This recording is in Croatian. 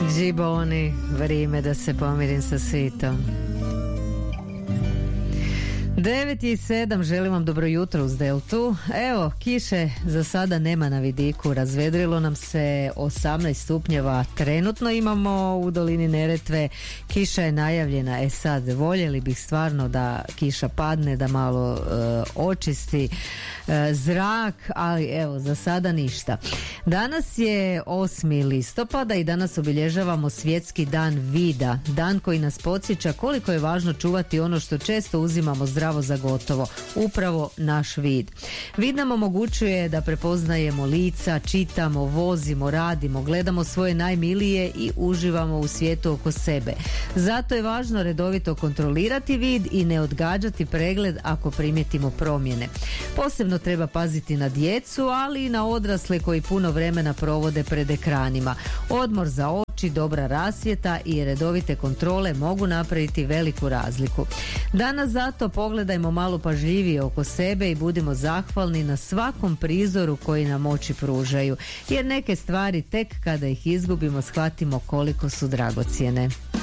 Giboni, vrijeme da se pomirim sa svitom. 9:07, želim vam dobro jutro uz Deltu. Evo, kiše za sada nema na vidiku, razvedrilo nam se 18 stupnjeva, trenutno imamo u dolini Neretve, kiša je najavljena, sad voljeli bih stvarno da kiša padne, da malo očisti zrak, ali evo, za sada ništa. Danas je 8. listopada i danas obilježavamo Svjetski dan vida, dan koji nas podsjeća koliko je važno čuvati ono što često uzimamo zdravo za gotovo, upravo naš vid. Vid nam omogućuje da prepoznajemo lica, čitamo, vozimo, radimo, gledamo svoje najmilije i uživamo u svijetu oko sebe. Zato je važno redovito kontrolirati vid i ne odgađati pregled ako primijetimo promjene. Posebno treba paziti na djecu, ali i na odrasle koji puno vremena provode pred ekranima. Odmor za oči, dobra rasvjeta i redovite kontrole mogu napraviti veliku razliku. Danas zato pogledajmo malo pažljivije oko sebe i budimo zahvalni na svakom prizoru koji nam oči pružaju, jer neke stvari tek kada ih izgubimo shvatimo koliko su dragocjene.